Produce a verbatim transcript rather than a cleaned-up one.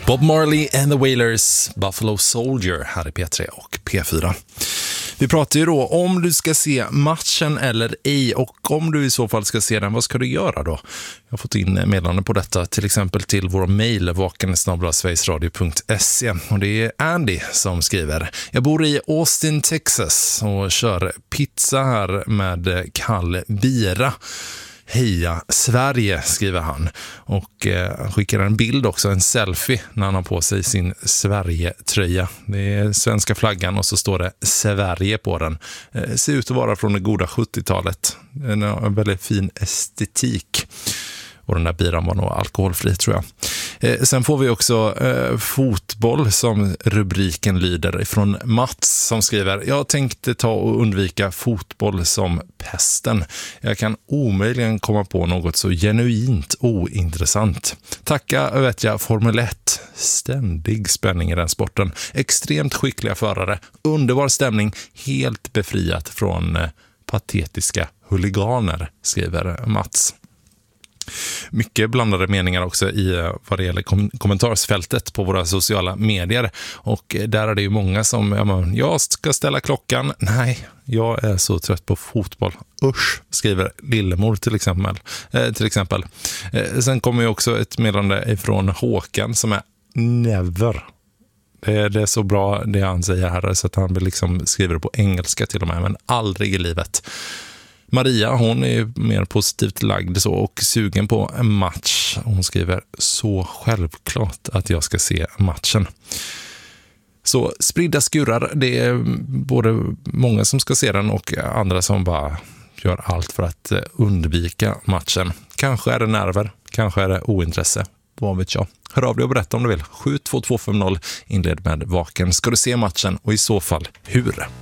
Bob Marley and the Wailers, Buffalo Soldier här i P tre och P fyra. Vi pratar ju då om du ska se matchen eller ej, och om du i så fall ska se den, vad ska du göra då? Jag har fått in meddelande på detta, till exempel till vår mejl vaken snabel-a sverigesradio punkt se, och det är Andy som skriver: jag bor i Austin, Texas och kör pizza här med kall bira. Heja Sverige, skriver han, och eh, skickar en bild också, en selfie när han har på sig sin Sverige-tröja. Det är svenska flaggan och så står det Sverige på den. Eh, ser ut att vara från det goda sjuttiotalet. En, en väldigt fin estetik. Och den där biran var nog alkoholfri, tror jag. Eh, sen får vi också eh, fotboll, som rubriken lyder, från Mats som skriver: jag tänkte ta och undvika fotboll som pesten. Jag kan omöjligen komma på något så genuint ointressant. Tacka vet jag Formel ett. Ständig spänning i den sporten. Extremt skickliga förare. Underbar stämning. Helt befriat från eh, patetiska huliganer, skriver Mats. Mycket blandade meningar också i vad det gäller kom- kommentarsfältet på våra sociala medier, och där är det ju många som ja, men, jag ska ställa klockan, nej, jag är så trött på fotboll, usch, skriver Lillemor till exempel, eh, till exempel. Eh, sen kommer ju också ett meddelande ifrån Håkan som är never. Det är, det är så bra det han säger här, så att han vill liksom skriver det på engelska till och med, men aldrig i livet. Maria, hon är mer positivt lagd så och sugen på en match. Hon skriver: så självklart att jag ska se matchen. Så spridda skurrar, det är både många som ska se den och andra som bara gör allt för att undvika matchen. Kanske är det nerver, kanske är det ointresse. Vad vet jag? Hör av dig och berätta om du vill. sju två två fem noll, inled med vaken. Ska du se matchen, och i så fall hur?